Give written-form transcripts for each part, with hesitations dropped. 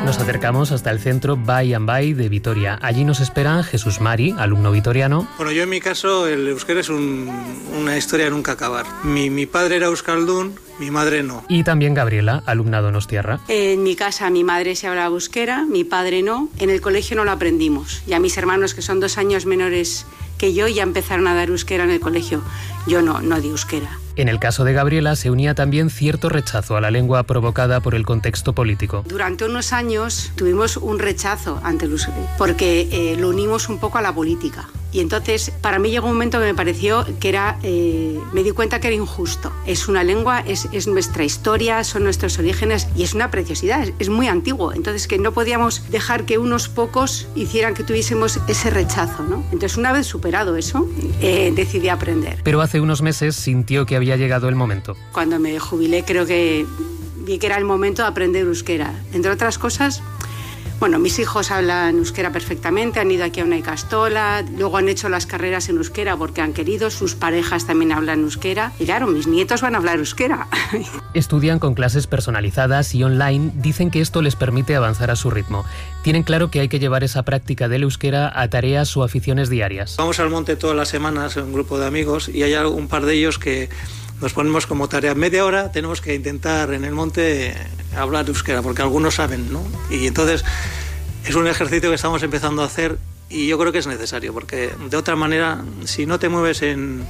Nos acercamos hasta el centro Bai and Bai de Vitoria. Allí nos espera Jesús Mari, alumno vitoriano. Bueno, yo en mi caso el euskera es una historia de nunca acabar. Mi padre era euskaldún, mi madre no. Y también Gabriela, alumna donostiarra. En mi casa mi madre se hablaba euskera, mi padre no. En el colegio no lo aprendimos. Ya mis hermanos, que son 2 años menores que yo, ya empezaron a dar euskera en el colegio. Yo no di euskera. En el caso de Gabriela se unía también cierto rechazo a la lengua provocada por el contexto político. Durante unos años tuvimos un rechazo ante el euskera porque lo unimos un poco a la política. Y entonces para mí llegó un momento que me pareció que me di cuenta que era injusto. Es una lengua, es nuestra historia, son nuestros orígenes y es una preciosidad, es muy antiguo. Entonces que no podíamos dejar que unos pocos hicieran que tuviésemos ese rechazo, ¿no? Entonces una vez superado eso, decidí aprender. Pero hace unos meses sintió que había llegado el momento. Cuando me jubilé creo que vi que era el momento de aprender euskera. Entre otras cosas, bueno, mis hijos hablan euskera perfectamente, han ido aquí a una ikastola, luego han hecho las carreras en euskera porque han querido, sus parejas también hablan euskera y claro, mis nietos van a hablar euskera. Estudian con clases personalizadas y online, dicen que esto les permite avanzar a su ritmo. Tienen claro que hay que llevar esa práctica del euskera a tareas o aficiones diarias. Vamos al monte todas las semanas en un grupo de amigos y hay un par de ellos que nos ponemos como tarea, media hora tenemos que intentar en el monte hablar euskera, porque algunos saben, ¿no? Y entonces es un ejercicio que estamos empezando a hacer y yo creo que es necesario, porque de otra manera, si no te mueves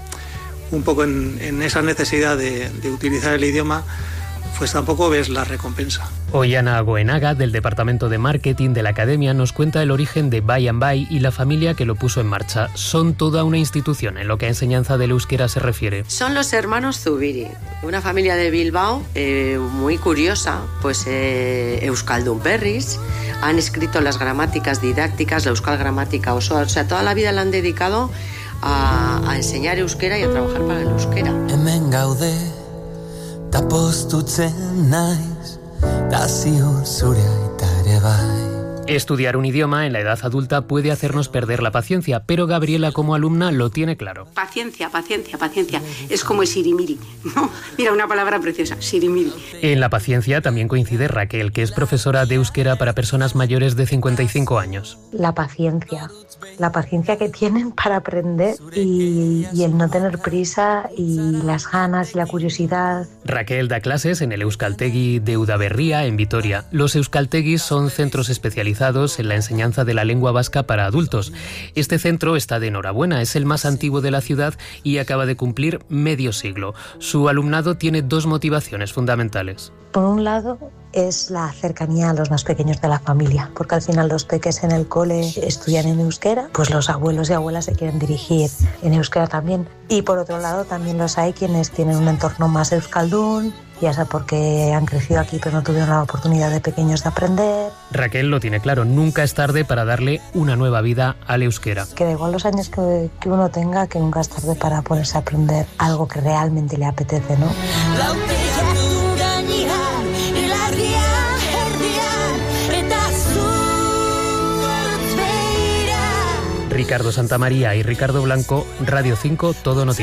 un poco en esa necesidad de utilizar el idioma, pues tampoco ves la recompensa. Hoy Ana Goenaga, del Departamento de Marketing de la Academia, nos cuenta el origen de Bai and Bai y la familia que lo puso en marcha. Son toda una institución en lo que a enseñanza del euskera se refiere. Son los hermanos Zubiri, una familia de Bilbao muy curiosa, pues euskaldun berriz, han escrito las gramáticas didácticas, la euskal gramática osoa, o sea, toda la vida la han dedicado a enseñar euskera y a trabajar para el euskera. Hemen gaude, ta poztutzen naiz, ta ziur zure aita ere bai. Estudiar un idioma en la edad adulta puede hacernos perder la paciencia, pero Gabriela como alumna lo tiene claro. Paciencia. Es como el sirimiri, ¿no? Mira, una palabra preciosa, sirimiri. En la paciencia también coincide Raquel, que es profesora de euskera para personas mayores de 55 años. La paciencia que tienen para aprender y el no tener prisa y las ganas y la curiosidad. Raquel da clases en el Euskaltegi de Udaberria, en Vitoria. Los Euskaltegis son centros especializados en la enseñanza de la lengua vasca para adultos. Este centro está de enhorabuena, es el más antiguo de la ciudad y acaba de cumplir medio siglo. Su alumnado tiene 2 motivaciones fundamentales. Por un lado, es la cercanía a los más pequeños de la familia, porque al final los peques en el cole estudian en euskera, pues los abuelos y abuelas se quieren dirigir en euskera también. Y por otro lado también los hay quienes tienen un entorno más euskaldún, ya sea porque han crecido aquí pero no tuvieron la oportunidad de pequeños de aprender. Raquel lo tiene claro, nunca es tarde para darle una nueva vida al euskera. Que da igual los años que uno tenga, que nunca es tarde para ponerse a aprender algo que realmente le apetece, ¿no? Ricardo Santamaría y Ricardo Blanco, Radio 5, Todo Noticias.